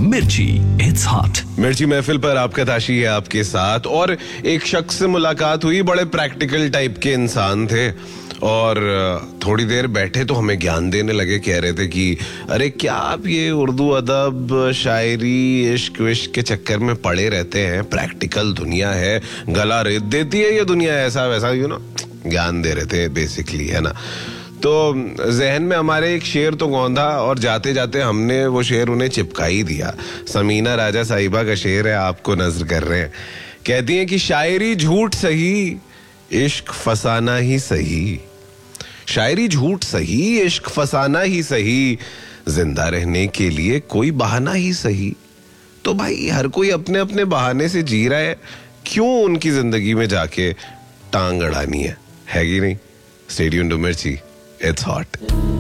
मिर्ची, it's hot. मिर्ची महफिल पर आपका ताशी है आपके साथ। और एक शख्स से मुलाकात हुई, बड़े प्रैक्टिकल टाइप के इंसान थे और थोड़ी देर बैठे तो हमें ज्ञान देने लगे। कह रहे थे कि अरे क्या आप ये उर्दू अदब, शायरी, इश्क विश्क के चक्कर में पड़े रहते हैं? प्रैक्टिकल दुनिया है, गला रेत देती है ये दुनिया, ऐसा वैसा, ज्ञान दे रहे थे बेसिकली, है ना। तो जहन में हमारे एक शेर तो गौंधा और जाते जाते हमने वो शेर उन्हें चिपका ही दिया। समीना राजा साहिबा का शेर है, आपको नजर कर रहे हैं। कहती हैं कि शायरी झूठ सही, इश्क फसाना ही सही। शायरी झूठ सही, इश्क फसाना ही सही, जिंदा रहने के लिए कोई बहाना ही सही। तो भाई हर कोई अपने अपने बहाने से जी रहा है, क्यों उनकी जिंदगी में जाके टांग अड़ानी है कि नहीं? स्टे ट्यून्ड टू मिर्ची, इट्स हॉट।